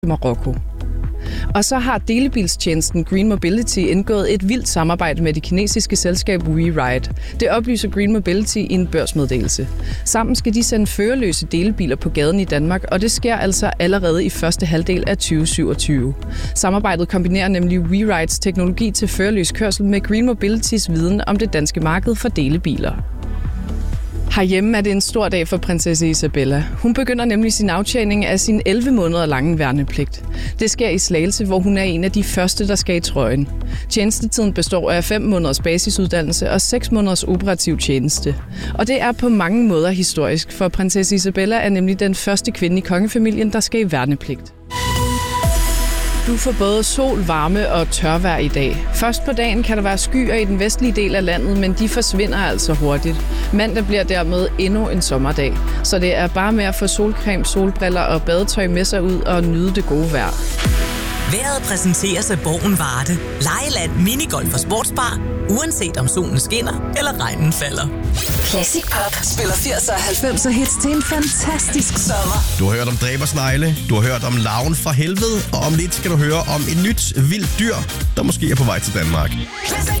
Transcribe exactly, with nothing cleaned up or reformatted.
Marokko. Og så har delebilstjenesten Green Mobility indgået et vildt samarbejde med det kinesiske selskab WeRide. Det oplyser Green Mobility i en børsmeddelelse. Sammen skal de sende førerløse delebiler på gaden i Danmark, og det sker altså allerede i første halvdel af tyve syvogtyve. Samarbejdet kombinerer nemlig WeRides teknologi til førerløs kørsel med Green Mobilitys viden om det danske marked for delebiler. Herhjemme er det en stor dag for prinsesse Isabella. Hun begynder nemlig sin aftjening af sin elleve måneder lange værnepligt. Det sker i Slagelse, hvor hun er en af de første, der skal i trøjen. Tjenestetiden består af fem måneders basisuddannelse og seks måneders operativ tjeneste. Og det er på mange måder historisk, for prinsesse Isabella er nemlig den første kvinde i kongefamilien, der skal i værnepligt. Du får både sol, varme og tørvejr i dag. Først på dagen kan der være skyer i den vestlige del af landet, men de forsvinder altså hurtigt. Mandag bliver dermed endnu en sommerdag, så det er bare med at få solcreme, solbriller og badetøj med sig ud og nyde det gode vejr. Vejret præsenteres af Borgen Varde. Lejeland, minigolf og sportsbar. Uanset om solen skinner eller regnen falder. Classic Pop spiller firser og halvfemser hits til en fantastisk sommer. Du har hørt om dræbersnegle, du har hørt om larven fra helvede, og om lidt skal du høre om et nyt vildt dyr, der måske er på vej til Danmark. Classic